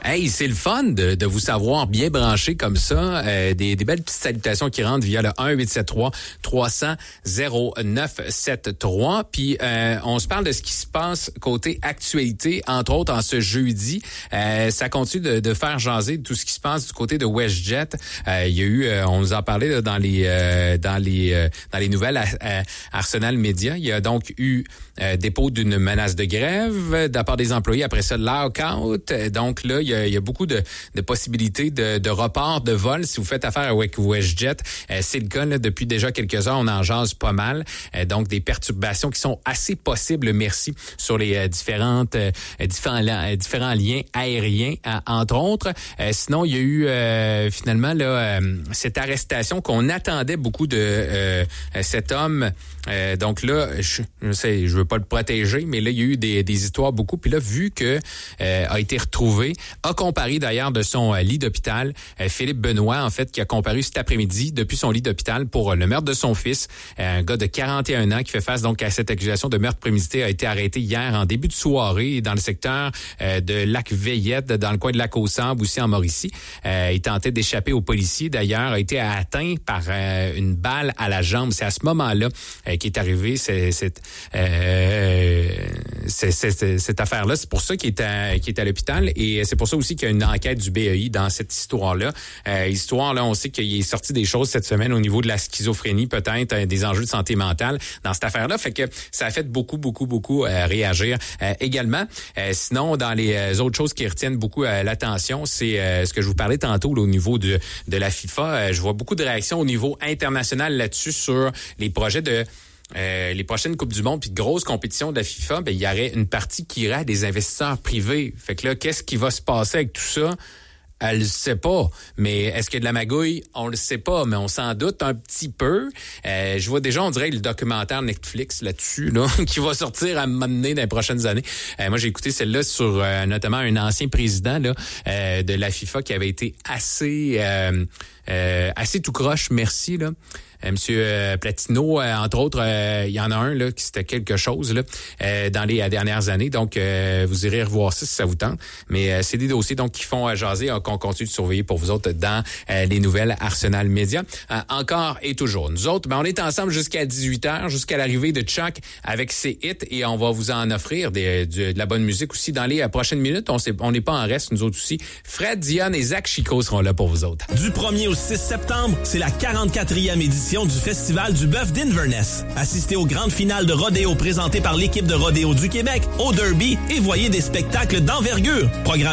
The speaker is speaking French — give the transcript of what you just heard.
Hey, c'est le fun de vous savoir bien branché comme ça. Des belles petites salutations qui rentrent via le 1-873-300-0973. Puis on se parle de ce qui se passe côté actualité, entre autres en ce jeudi. Ça continue de faire jaser tout ce qui se passe du côté de WestJet. Il y a eu, on nous en parlait là, dans les nouvelles Arsenal Média. Il y a donc eu dépôt d'une menace de grève de la part des employés. Après ça, lockout. Donc là, il y a beaucoup de possibilités de report de vol si vous faites affaire avec WestJet. C'est le cas là, depuis déjà quelques heures. On en jase pas mal. Donc, des perturbations qui sont assez possibles, merci, sur les différents liens aériens, entre autres. Sinon, il y a eu finalement là cette arrestation qu'on attendait beaucoup de cet homme. Donc là, je veux pas le protéger, mais là, il y a eu des histoires beaucoup. Puis là, vu que a été retrouvé, a comparé d'ailleurs de son lit d'hôpital, Philippe Benoît, en fait, qui a comparu cet après-midi depuis son lit d'hôpital pour le meurtre de son fils. Un gars de 41 ans qui fait face donc à cette accusation de meurtre prémédité a été arrêté hier en début de soirée dans le secteur de Lac-Veillette, dans le coin de Lac-aux-Sables, aussi en Mauricie. Il tentait d'échapper aux policiers. D'ailleurs, a été atteint par une balle à la jambe. C'est à ce moment-là qui est arrivé cette affaire-là. C'est pour ça qu'il est à l'hôpital et c'est pour ça aussi qu'il y a une enquête du BEI dans cette histoire-là. Histoire-là, on sait qu'il est sorti des choses cette semaine au niveau de la schizophrénie, peut-être des enjeux de santé mentale dans cette affaire-là. Fait que ça a fait beaucoup réagir également. Sinon, dans les autres choses qui retiennent beaucoup l'attention, c'est ce que je vous parlais tantôt là, au niveau de la FIFA. Je vois beaucoup de réactions au niveau international là-dessus sur les projets de les prochaines Coupes du Monde puis de grosses compétitions de la FIFA. Ben il y aurait une partie qui irait à des investisseurs privés. Fait que là, qu'est-ce qui va se passer avec tout ça? Elle le sait pas. Mais est-ce qu'il y a de la magouille? On le sait pas, mais on s'en doute un petit peu. Je vois déjà, on dirait, le documentaire Netflix là-dessus, là, qui va sortir à un moment donné dans les prochaines années. Moi, j'ai écouté celle-là sur notamment un ancien président là, de la FIFA qui avait été assez tout croche, merci, là. Monsieur Platino, entre autres, il y en a un là qui c'était quelque chose là dans les dernières années. Donc, vous irez revoir ça si ça vous tente. Mais c'est des dossiers donc qui font jaser, qu'on continue de surveiller pour vous autres dans les nouvelles Arsenal Média. Encore et toujours. Nous autres, on est ensemble jusqu'à 18h, jusqu'à l'arrivée de Chuck avec ses hits et on va vous en offrir de la bonne musique aussi dans les prochaines minutes. On n'est pas en reste, nous autres aussi. Fred, Dionne et Zach Chico seront là pour vous autres. Du 1er au 6 septembre, c'est la 44e édition du Festival du bœuf d'Inverness. Assistez aux grandes finales de rodéo présentées par l'équipe de rodéo du Québec, au Derby et voyez des spectacles d'envergure. Programme